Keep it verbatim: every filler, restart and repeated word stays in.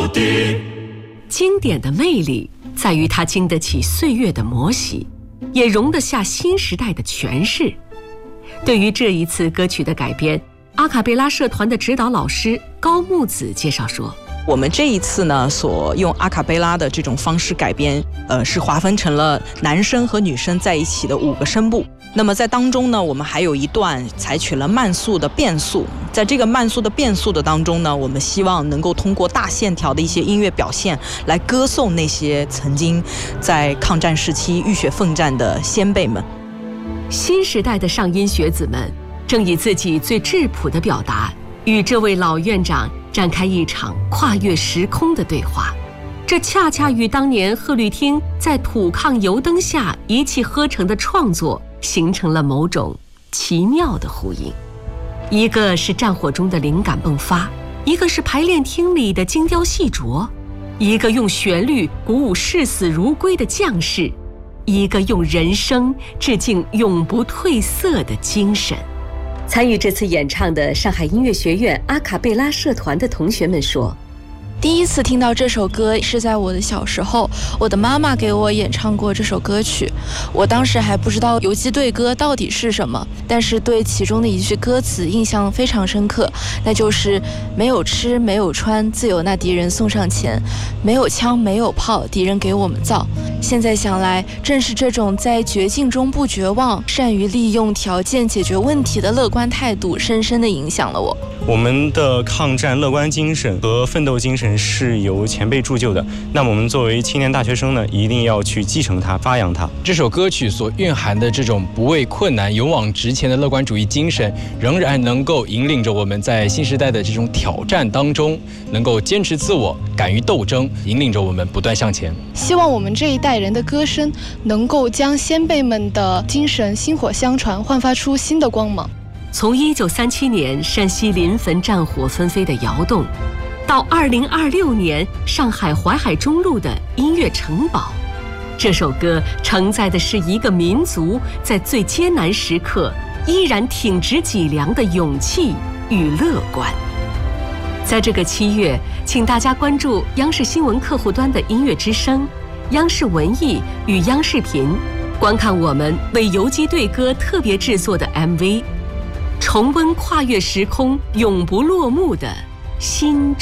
的。经典的魅力在于它经得起岁月的磨洗，也容得下新时代的诠释。对于这一次歌曲的改编，阿卡贝拉社团的指导老师高木子介绍说， 我们这一次呢，所用阿卡贝拉的这种方式改编，呃，是划分成了男生和女生在一起的五个声部。那么在当中呢，我们还有一段采取了慢速的变速。在这个慢速的变速的当中呢，我们希望能够通过大线条的一些音乐表现，来歌颂那些曾经在抗战时期浴血奋战的先辈们。 新时代的上音学子们正以自己最质朴的表达，与这位老院长展开一场跨越时空的对话。这恰恰与当年贺绿汀在土炕油灯下一气呵成的创作形成了某种奇妙的呼应。一个是战火中的灵感迸发，一个是排练厅里的精雕细琢，一个用旋律鼓舞视死如归的将士，一个用人声致敬永不褪色的精神。参与这次演唱的上海音乐学院阿卡贝拉社团的同学们说， 第一次听到这首歌是在我的小时候，我的妈妈给我演唱过这首歌曲。我当时还不知道游击队歌到底是什么，但是对其中的一句歌词印象非常深刻，那就是没有吃没有穿，自有那敌人送上前，没有枪没有炮，敌人给我们造。现在想来，正是这种在绝境中不绝望，善于利用条件解决问题的乐观态度，深深地影响了我。 我们的抗战乐观精神和奋斗精神是由前辈铸就的，那么我们作为青年大学生呢，一定要去继承它，发扬它。 这首歌曲所蕴含的这种不畏困难、勇往直前的乐观主义精神，仍然能够引领着我们在新时代的这种挑战当中，能够坚持自我，敢于斗争，引领着我们不断向前。 希望我们这一代人的歌声能够将先辈们的精神薪火相传，焕发出新的光芒。 从一九三七年山西临汾战火纷飞的窑洞，到二零二六年上海淮海中路的音乐城堡，这首歌承载的是一个民族在最艰难时刻依然挺直脊梁的勇气与乐观。在这个七月，请大家关注央视新闻客户端的音乐之声、央视文艺与央视频，观看我们为游击队歌特别制作的 M V， 重温跨越时空永不落幕的新